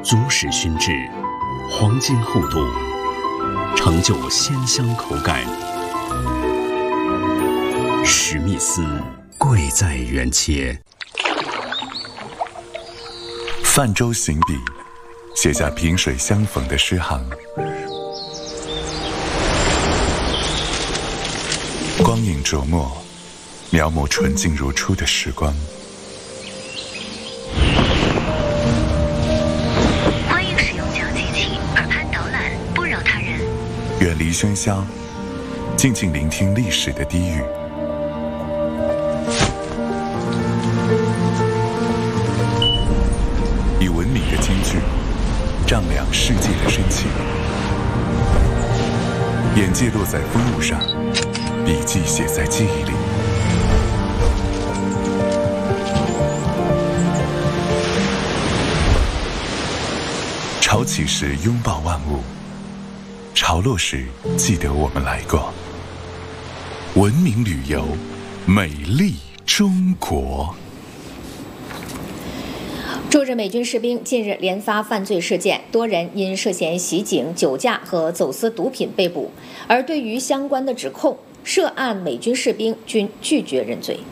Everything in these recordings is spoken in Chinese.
足史熏制，黄金厚度，成就鲜香口感。史密斯，贵在原切。 泛舟行笔，写下萍水相逢的诗行。光影琢磨，描摹纯净如初的时光。 欢迎使用讲机器，耳畔导览，不扰他人。 远离喧嚣，静静聆听历史的低语。以文明的金句，丈量世界的深情。眼界落在风物上，笔记写在记忆里。潮起时拥抱万物，潮落时记得我们来过。文明旅游，美丽中国。 驻日美军士兵近日连发犯罪事件，多人因涉嫌袭警、酒驾和走私毒品被捕，而对于相关的指控，涉案美军士兵均拒绝认罪。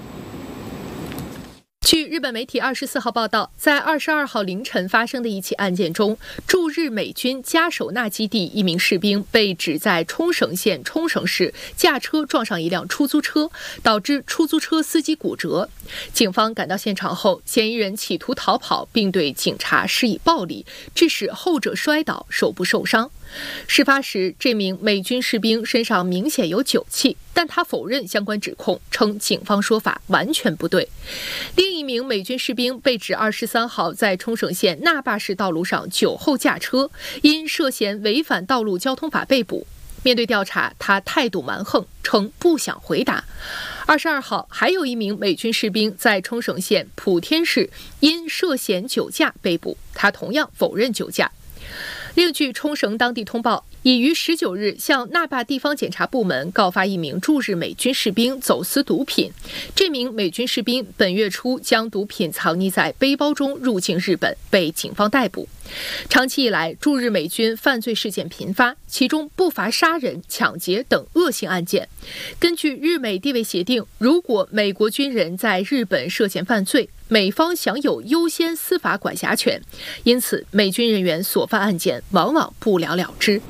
据日本媒体24号报道，在22号凌晨发生的一起案件中，驻日美军加手纳基地一名士兵被指在冲绳县冲绳市驾车撞上一辆出租车，导致出租车司机骨折。警方赶到现场后，嫌疑人企图逃跑，并对警察施以暴力，致使后者摔倒，手部受伤。事发时，这名美军士兵身上明显有酒气，但他否认相关指控，称警方说法完全不对。另一名美军士兵被指23号在冲绳县那霸市道路上酒后驾车，因涉嫌违反道路交通法被捕。面对调查，他态度蛮横，称不想回答。22号，还有一名美军士兵在冲绳县普天市因涉嫌酒驾被捕，他同样否认酒驾。另据冲绳当地通报，已于19日向那霸地方检察部门告发一名驻日美军士兵走私毒品。这名美军士兵本月初将毒品藏匿在背包中入境日本，被警方逮捕。长期以来，驻日美军犯罪事件频发，其中不乏杀人、抢劫等恶性案件。根据日美地位协定，如果美国军人在日本涉嫌犯罪，美方享有优先司法管辖权，因此美军人员所犯案件往往不了了之。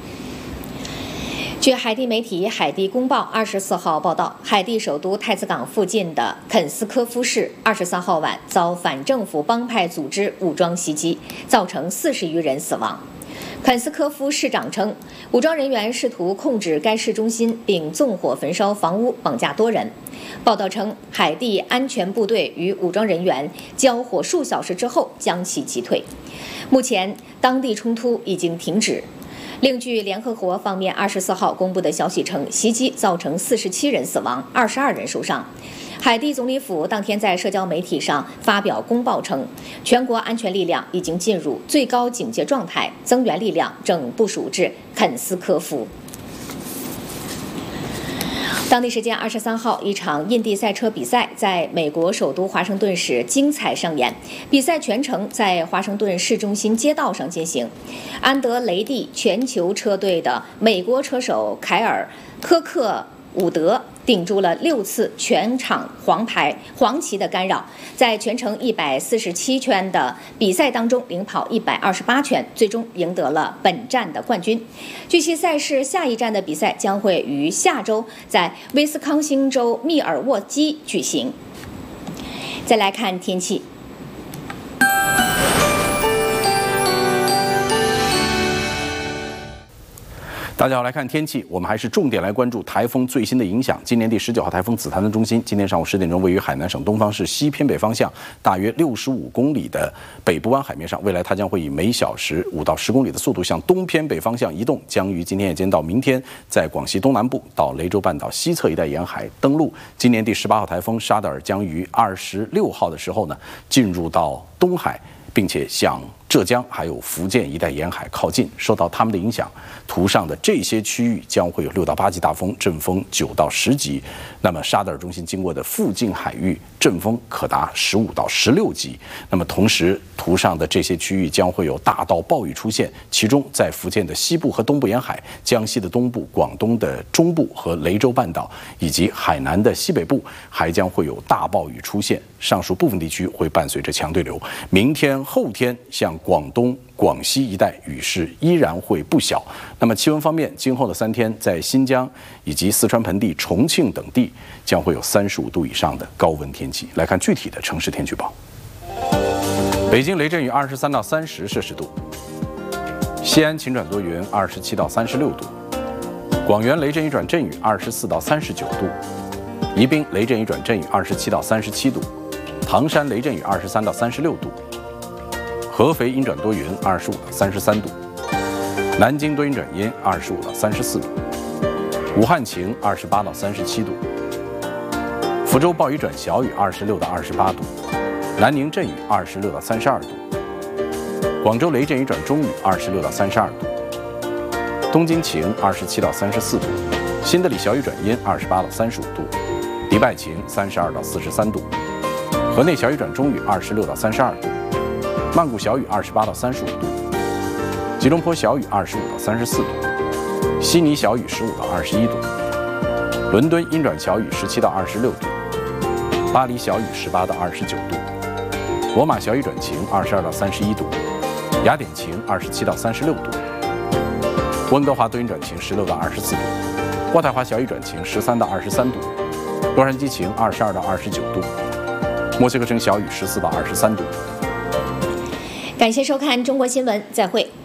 据海地媒体《海地公报》24号报道，海地首都太子港附近的肯斯科夫市23号晚遭反政府帮派组织武装袭击，造成40余人死亡。肯斯科夫市长称，武装人员试图控制该市中心，并纵火焚烧房屋，绑架多人。报道称，海地安全部队与武装人员交火数小时之后将其击退。目前，当地冲突已经停止。另据联合国方面24号公布的消息称，袭击造成47人死亡，22人受伤。海地总理府当天在社交媒体上发表公报称，全国安全力量已经进入最高警戒状态，增援力量正部署至肯斯科夫。当地时间23号，一场印地赛车比赛在美国首都华盛顿市精彩上演。比赛全程在华盛顿市中心街道上进行。安德雷蒂全球车队的美国车手凯尔·科克伍德顶住了6次全场黄旗的干扰，在全程147圈的比赛当中领跑128圈，最终赢得了本站的冠军。据悉，赛事下一站的比赛将会于下周在威斯康星州密尔沃基举行。再来看天气。 大家好，来看天气，我们还是重点来关注台风最新的影响。今年第19号台风紫檀的中心，今天上午10点钟位于海南省东方市西偏北方向，大约65公里的北部湾海面上。未来它将会以每小时5到10公里的速度向东偏北方向移动，将于今天夜间到明天在广西东南部到雷州半岛西侧一带沿海登陆。今年第18号台风沙德尔将于26号的时候呢进入到东海，并且向浙江还有福建一带沿海靠近，受到它们的影响，图上的这些区域将会有6到8级大风，阵风9到10级。那么沙德尔中心经过的附近海域，阵风可达15到16级。那么同时，图上的这些区域将会有大到暴雨出现，其中在福建的西部和东部沿海、江西的东部、广东的中部和雷州半岛，以及海南的西北部，还将会有大暴雨出现。上述部分地区会伴随着强对流。明天、后天，像广东、广西一带雨势依然会不小。那么气温方面，今后的3天，在新疆以及四川盆地、重庆等地将会有35度以上的高温天气。来看具体的城市天气预报：北京雷阵雨23到30摄氏度，西安晴转多云27到36度，广元雷阵雨转阵雨24到39度，宜宾雷阵雨转阵雨27到37度，唐山雷阵雨23到36度，合肥阴转多云25到33度，南京多云转阴25到34度，武汉晴28到37度，福州暴雨转小雨26到28度，南宁阵雨26到32度，广州雷阵雨转中雨26到32度，东京晴27到34度，新德里小雨转阴28到35度，迪拜晴32到43度，河内小雨转中雨26到32度，曼谷小雨28到35度，吉隆坡小雨25到34度，悉尼小雨15到21度，伦敦阴转小雨17到26度，巴黎小雨18到29度，罗马小雨转晴22到31度，雅典晴27到36度，温哥华多云转晴16到24度，渥太华小雨转晴13到23度，洛杉矶晴22到29度，墨西哥城小雨14到23度。 感谢收看中国新闻，再会。